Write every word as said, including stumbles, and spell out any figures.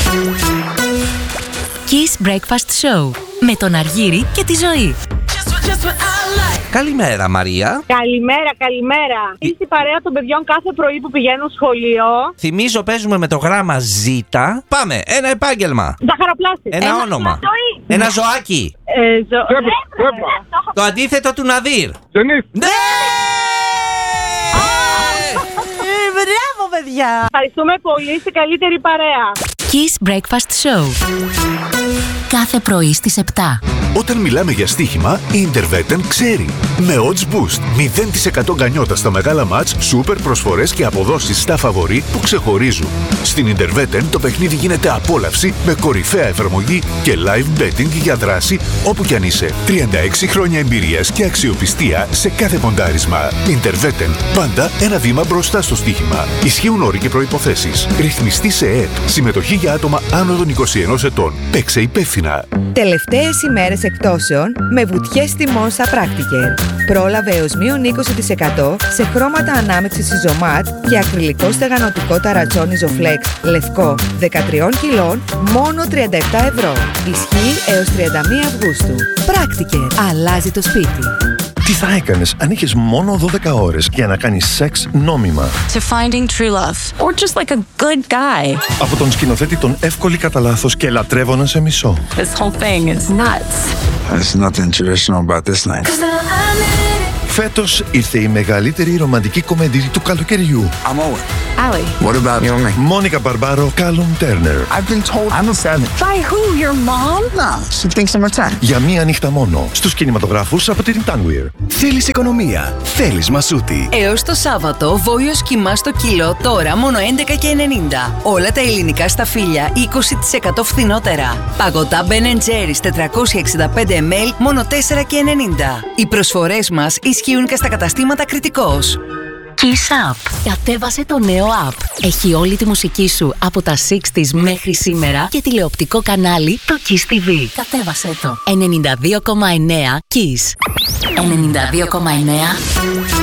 Kiss Breakfast Show με τον Αργύρη και τη Ζωή. Καλημέρα, Μαρία. Καλημέρα, καλημέρα. Είσαι η παρέα των παιδιών κάθε πρωί που πηγαίνουν σχολείο. Θυμίζω, παίζουμε με το γράμμα Ζ. Πάμε, ένα επάγγελμα. Ζαχαροπλάστη. Ένα, ένα όνομα. Ζωή. Ένα ζωάκι. Ε, ζω... Το αντίθετο του Ναδύρ. Ζενίθ. Ναι! Μπράβο, παιδιά. Ευχαριστούμε πολύ, είστε καλύτερη παρέα. Kiss Breakfast Show. Κάθε πρωί στις επτά. Όταν μιλάμε για στοίχημα, η Interveten ξέρει. Με Odds Boost, μηδέν τοις εκατό γκανιότα στα μεγάλα μάτς, σούπερ προσφορές και αποδόσεις στα φαβορί που ξεχωρίζουν. Στην Interveten το παιχνίδι γίνεται απόλαυση με κορυφαία εφαρμογή και live betting για δράση όπου κι αν είσαι. τριάντα έξι χρόνια εμπειρίας και αξιοπιστία σε κάθε ποντάρισμα. Interveten, πάντα ένα βήμα μπροστά στο στοίχημα. Ισχύουν όροι και προϋποθέσεις. Ρυθμιστή σε ΕΕΠ. Συμμετοχή για άτομα άνω των είκοσι ενός ετών. Παίξε υπεύθυνα. Τελευταίες ημέρες εκπτώσεων με βουτιές τιμών στα Practicare. Πρόλαβε έως μείον είκοσι τοις εκατό σε χρώματα ανάμειξης Isomat και ακριλικό στεγανοτικό ταρατσόν Isoflex λευκό δεκατρία κιλών μόνο τριάντα επτά ευρώ. Ισχύει έως τριάντα μία Αυγούστου. Practicare. Αλλάζει το σπίτι. Τι θα έκανες αν είχες μόνο δώδεκα ώρες για να κάνεις σεξ νόμιμα? To finding true love. Or just like a good guy. Από τον σκηνοθέτη των Εύκολη κατά λάθος και Λατρεύω να σε μισώ. This whole thing is nuts. There's nothing traditional about this night. Φέτος ήρθε η μεγαλύτερη ρομαντική κομμεντή του καλοκαιριού. I'm Owen. Allie. What about you and me? Μόνικα Μπαρμπάρο, Κάλουμ Τέρνερ. I've been told I'm a seven. By who? Your mom? No, she thinks I'm a ten. Για μία νύχτα μόνο στους κινηματογράφους από την Tanweer. Θέλεις οικονομία? Θέλεις Μασούτη? Έως το Σάββατο, βόλιος κιμά στο κιλό, τώρα μόνο έντεκα και ενενήντα. Όλα τα ελληνικά σταφύλια είκοσι τοις εκατό φθηνότερα. Παγωτά Ben and Jerry's τετρακόσια εξήντα πέντε μιλιλίτρα μόνο τέσσερα και ενενήντα. Οι προσφορές μας ισχύουν και στα καταστήματα Κρητικός. Kiss Up. Κατέβασε το νέο app. Έχει όλη τη μουσική σου από τα εξήντα μέχρι σήμερα και τηλεοπτικό κανάλι το Kiss τι βι. Κατέβασε το. ενενήντα δύο κόμμα εννέα Kiss. ενενήντα δύο κόμμα εννέα